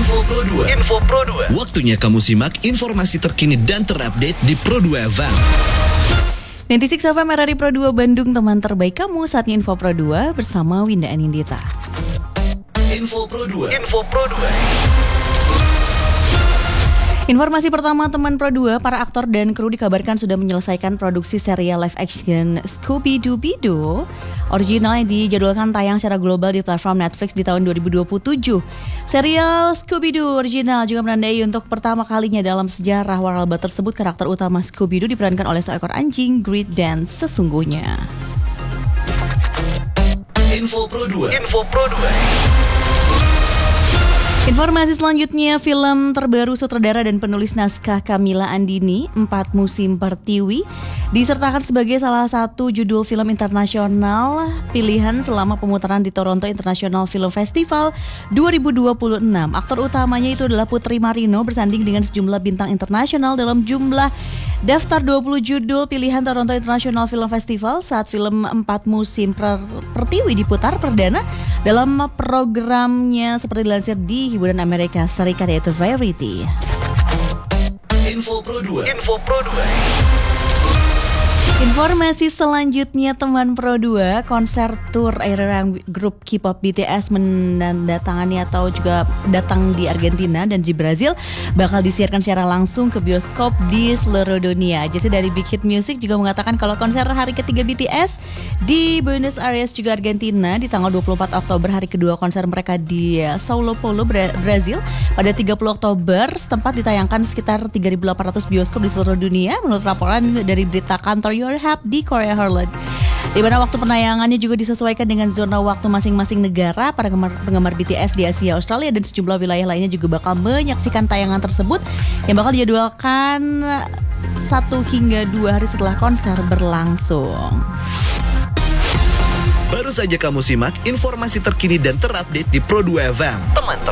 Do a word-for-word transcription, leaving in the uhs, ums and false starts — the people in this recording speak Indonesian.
Info Pro dua. Info Pro dua. Waktunya kamu simak informasi terkini dan terupdate di Pro dua F M. sembilan puluh enam F M R R I Pro dua Bandung, teman terbaik kamu. Saatnya Info Pro dua bersama Winda Anindita. Info Pro dua. Info Pro dua. Informasi pertama teman Pro dua, para aktor dan kru dikabarkan sudah menyelesaikan produksi serial live action Scooby-Doo original yang dijadwalkan tayang secara global di platform Netflix di tahun dua ribu dua puluh tujuh. Serial Scooby-Doo original juga menandai untuk pertama kalinya dalam sejarah waralaba tersebut karakter utama Scooby-Doo diperankan oleh seekor anjing Great Dane sesungguhnya. Info Pro dua. Info Pro dua. Informasi selanjutnya, film terbaru sutradara dan penulis naskah Kamila Andini, Empat Musim Pertiwi, disertakan sebagai salah satu judul film internasional pilihan selama pemutaran di Toronto International Film Festival dua ribu dua puluh enam. Aktor utamanya itu adalah Putri Marino bersanding dengan sejumlah bintang internasional dalam jumlah daftar dua puluh judul pilihan Toronto International Film Festival saat film Empat Musim Pertiwi diputar perdana dalam programnya seperti dilansir di hiburan Amerika Serikat yaitu Variety. Info Pro dua. Info Pro dua. Informasi selanjutnya teman Pro dua, konser tour aerial grup K-pop B T S menandatangani atau juga datang di Argentina dan di Brazil bakal disiarkan secara langsung ke bioskop di seluruh dunia. Jadi dari Big Hit Music juga mengatakan kalau konser hari ketiga B T S di Buenos Aires juga Argentina di tanggal dua puluh empat Oktober, hari kedua konser mereka di Sao Paulo, Bra- Brazil pada tiga puluh Oktober setempat ditayangkan sekitar tiga ribu delapan ratus bioskop di seluruh dunia menurut laporan dari berita kantor Your Hap di Korea Herald, di mana waktu penayangannya juga disesuaikan dengan zona waktu masing-masing negara. Para penggemar, penggemar B T S di Asia, Australia dan sejumlah wilayah lainnya juga bakal menyaksikan tayangan tersebut yang bakal dijadwalkan satu hingga dua hari setelah konser berlangsung. Baru saja kamu simak informasi terkini dan terupdate di Pro dua F M. Teman